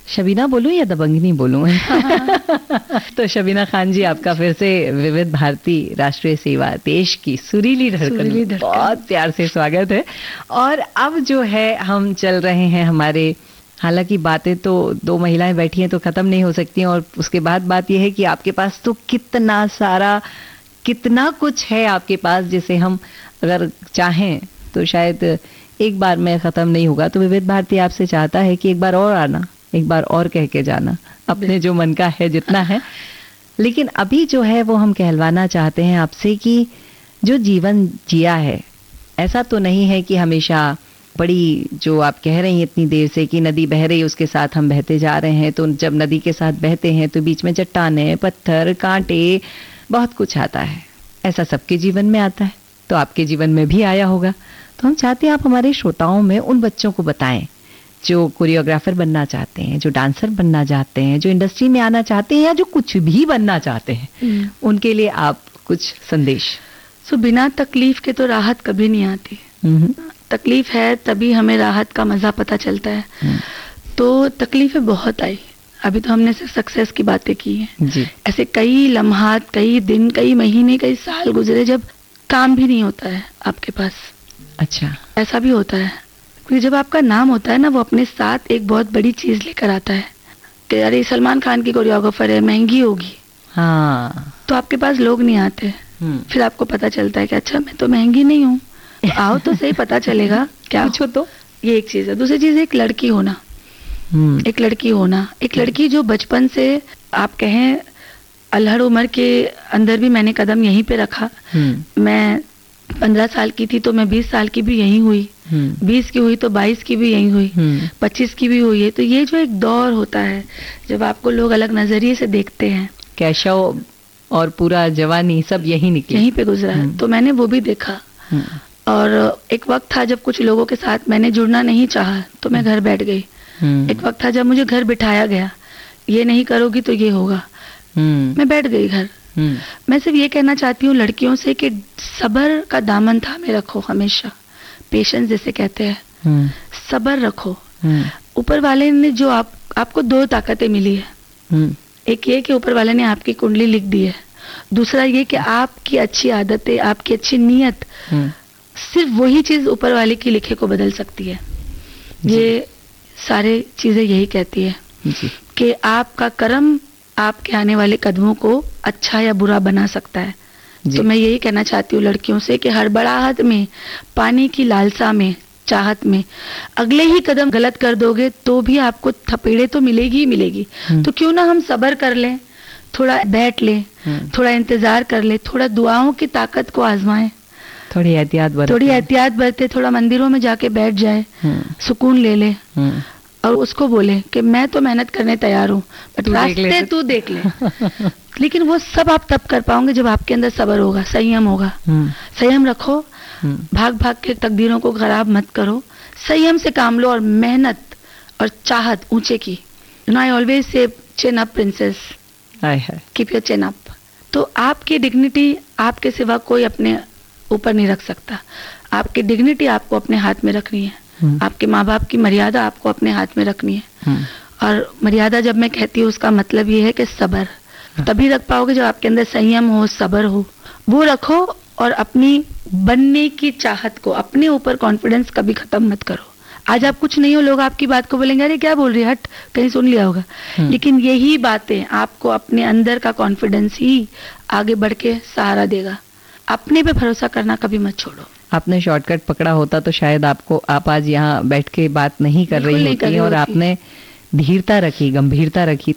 शबीना बोलूं या दबंगिनी बोलूं? तो शबीना खान जी, आपका फिर से विविध भारती राष्ट्रीय सेवा देश की सुरीली धड़कन, बहुत प्यार से स्वागत है। और अब जो है हम चल रहे हैं हमारे, हालांकि बातें तो दो महिलाएं बैठी हैं तो खत्म नहीं हो सकती, और उसके बाद बात यह है कि आपके पास तो कितना सारा, कितना कुछ है आपके पास, जिसे हम अगर चाहें तो शायद एक बार में खत्म नहीं होगा। तो विविध भारती आपसे चाहता है कि एक बार और आना, एक बार और कह के जाना अपने जो मन का है, जितना है। लेकिन अभी जो है वो हम कहलवाना चाहते हैं आपसे कि जो जीवन जिया है, ऐसा तो नहीं है कि हमेशा बड़ी, जो आप कह रही हैं इतनी देर से कि नदी बह रही है उसके साथ हम बहते जा रहे हैं, तो जब नदी के साथ बहते हैं तो बीच में चट्टाने, पत्थर, कांटे, बहुत कुछ आता है। ऐसा सबके जीवन में आता है, तो आपके जीवन में भी आया होगा। तो हम चाहते हैं आप हमारे श्रोताओं में उन बच्चों को बताएं जो कोरियोग्राफर बनना चाहते हैं, जो डांसर बनना चाहते हैं, जो इंडस्ट्री में आना चाहते हैं, या जो कुछ भी बनना चाहते हैं, उनके लिए आप कुछ संदेश। बिना तकलीफ के तो राहत कभी नहीं आती। तकलीफ है तभी हमें राहत का मजा पता चलता है। तो तकलीफें बहुत आई, अभी तो हमने सिर्फ सक्सेस की बातें की हैं जी। ऐसे कई लम्हात, कई दिन, कई महीने, कई साल गुजरे जब काम भी नहीं होता है आपके पास। अच्छा, ऐसा भी होता है, क्योंकि जब आपका नाम होता है ना, वो अपने साथ एक बहुत बड़ी चीज लेकर आता है कि अरे सलमान खान की कोरियोग्राफर है, महंगी होगी। हाँ, तो आपके पास लोग नहीं आते। फिर आपको पता चलता है कि अच्छा मैं तो महंगी नहीं हूँ, तो आओ तो सही, पता चलेगा क्या पूछो तो। ये एक चीज है। दूसरी चीज है एक लड़की होना। एक लड़की होना, एक लड़की जो बचपन से आप कहें अल्हड़ उम्र के अंदर भी मैंने कदम यहीं पे रखा। मैं 15 साल की थी तो मैं 20 साल की भी यहीं हुई, 20 की हुई तो 22 की भी यहीं हुई, 25 की भी हुई है। तो ये जो एक दौर होता है जब आपको लोग अलग नजरिए से देखते हैं, कैशव और पूरा जवानी सब यहीं निकले, यहीं पे गुजरा है। तो मैंने वो भी देखा। और एक वक्त था जब कुछ लोगों के साथ मैंने जुड़ना नहीं चाहा तो मैं घर बैठ गई। एक वक्त था जब मुझे घर बिठाया गया, ये नहीं करोगी तो ये होगा, मैं बैठ गई घर। मैं सिर्फ ये कहना चाहती हूँ लड़कियों से कि सब्र का दामन थामे रखो हमेशा, पेशेंस जिसे कहते हैं, सब्र रखो। ऊपर वाले ने जो आपको दो ताकतें मिली है, एक ये कि ऊपर वाले ने आपकी कुंडली लिख दी है, दूसरा ये कि आपकी अच्छी आदतें, आपकी अच्छी नीयत, सिर्फ वही चीज ऊपर वाले की लिखे को बदल सकती है। ये सारे चीजें यही कहती है कि आपका कर्म आपके आने वाले कदमों को अच्छा या बुरा बना सकता है। तो मैं यही कहना चाहती हूँ लड़कियों से कि हड़बड़ाहट में, पानी की लालसा में, चाहत में अगले ही कदम गलत कर दोगे तो भी आपको थपेड़े तो मिलेगी ही मिलेगी। तो क्यों ना हम सब्र कर लें, थोड़ा बैठ लें, थोड़ा इंतजार कर ले, थोड़ा दुआओं की ताकत को आजमाएं, थोड़ी एहतियात बरते, थोड़ा मंदिरों में जाके बैठ जाए, सुकून ले ले और उसको बोले कि मैं तो मेहनत करने तैयार हूँ, बट रास्ते तू देख ले। लेकिन वो सब आप तब कर पाओगे जब आपके अंदर सब्र होगा, संयम होगा। संयम रखो, भाग भाग के तकदीरों को खराब मत करो, संयम से काम लो और मेहनत और चाहत ऊंचे की। I always say chin up princess, keep your chin up. तो आपकी डिग्निटी आपके सिवा कोई अपने ऊपर नहीं रख सकता। आपकी डिग्निटी आपको अपने हाथ में रखनी है, आपके माँ बाप की मर्यादा आपको अपने हाथ में रखनी है। और मर्यादा जब मैं कहती हूँ उसका मतलब ये है कि सब्र तभी रख पाओगे जब आपके अंदर संयम हो, सब्र हो, वो रखो। और अपनी बनने की चाहत को, अपने ऊपर कॉन्फिडेंस कभी खत्म मत करो। आज आप कुछ नहीं हो, लोग आपकी बात को बोलेंगे अरे क्या बोल रही है, हट, कहीं सुन लिया होगा। लेकिन यही बातें आपको अपने अंदर का कॉन्फिडेंस ही आगे बढ़ के सहारा देगा। अपने पे भरोसा करना कभी मत छोड़ो। आपने शॉर्टकट पकड़ा होता तो शायद आप आज यहाँ बैठ के बात नहीं कर रही होती, और आपने धीरता रखी, गंभीरता रखी,